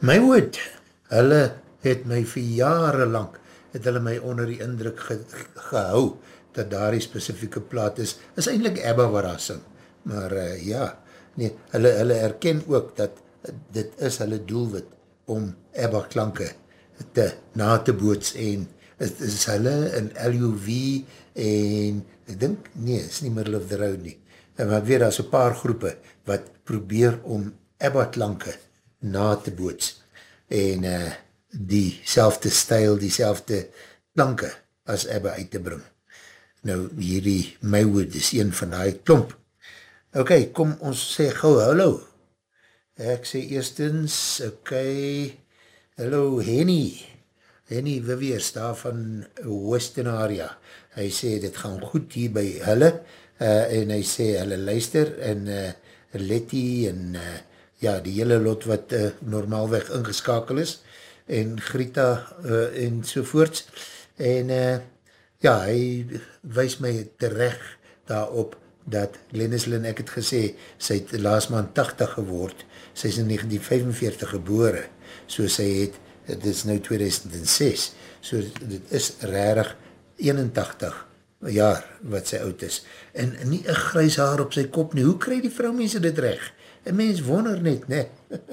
My woord, hulle het my vir jare lang, het hulle my onder die indruk gehou, dat daar die specifieke plaat is eindelijk ABBA wat daar sing, maar ja, nee, hulle erken ook dat dit is hulle doelwit om ABBA klanke na te boots en het is hulle in LUV en ek dink, nee, is nie Middle of the Road nie, maar weer daar is 'n paar groepe wat probeer om ABBA klanke na te boots en die selfde stijl, die selfde klanke as ABBA uit te bring. Nou, hierdie Maywood is een van die klomp. Ok, kom ons sê gauw hallo. Ek sê eerstens, ok, hallo Henny Viviers daar van Western Area. Hy sê dit gaan goed hier by hulle en hy sê hulle luister en Letty en ja, die hele lot wat normaalweg ingeskakel is en Greta en sovoorts en ja, hy wys my terecht daarop dat Glennis Lynn, ek het gesê, sy het laas maand 80 geword, sy is in 1945 gebore, so sy het, dit is nou 2006, so dit is rarig 81 jaar wat sy oud is, en nie een grys haar op sy kop nie, hoe kry die vrouwmense dit recht? Een mens wonder net, ne?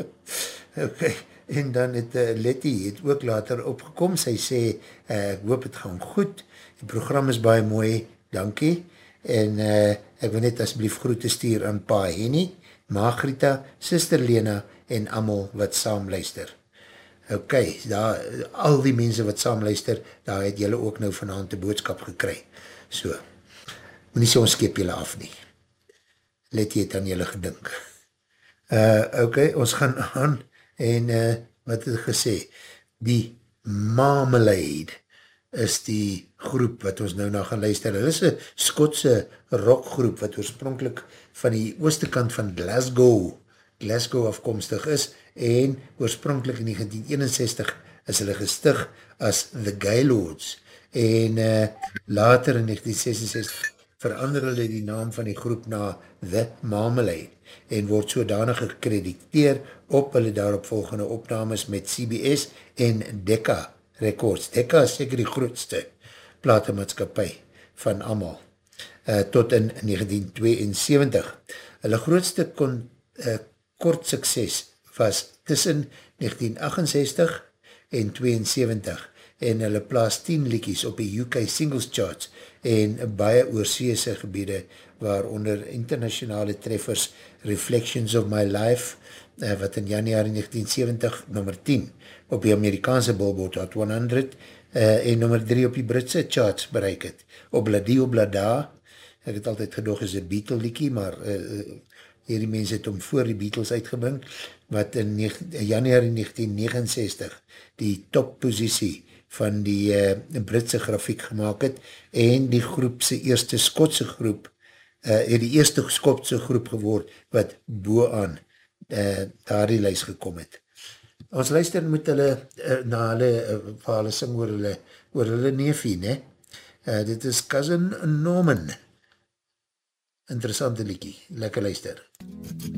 Ok, en dan het Letty het ook later opgekom, sy sê, ek hoop het gaan goed, die program is baie mooi, dankie, en ek wil net asblief groete stuur aan Pa Henny, Margrita, Sister Lena en amal wat saam luister. Ok, daar, al die mense wat saam luister, daar het julle ook nou vanavond die boodskap gekry. So, moet nie so ons skep julle af nie. Let jy het aan julle gedink. Ok, ons gaan aan en wat het gesê, die Marmalade is die groep wat ons nou na gaan luister. Hulle is een Skotse rockgroep wat oorspronkelijk van die ooste kant van Glasgow afkomstig is en oorspronkelijk in 1961 is hulle gestig as The Gaylords en later in 1966 verander hulle die naam van die groep na The Marmalade en word sodanig gekrediteer op hulle daaropvolgende opnames met CBS en Decca Records. Decca is seker die grootste platemaatskapie van amal, tot in 1972. Hulle grootste kort sukses was tussen 1968 en 72 en hulle plaas 10 liedjies op die UK Singles Charts en baie oorseese gebiede waaronder internationale treffers Reflections of My Life wat in januari 1970 nummer 10 op die Amerikaanse Billboard Hot 100 en nummer 3 op die Britse charts bereik het. Obladi Oblada, ek het altyd gedoog is een Beatle liedjie, maar hierdie mense het om voor die Beatles uitgebring, wat in januari 1969 die topposisie van die Britse grafiek gemaakt het, en die groep sy eerste Skotse groep, het die eerste Skotse groep geword, wat boaan daar die lijst gekom het. Ons luister moet hulle, na hulle, waar hulle sing oor hulle neefie, ne? Dit is Cousin Norman. Interessante liedjie, lekker luister.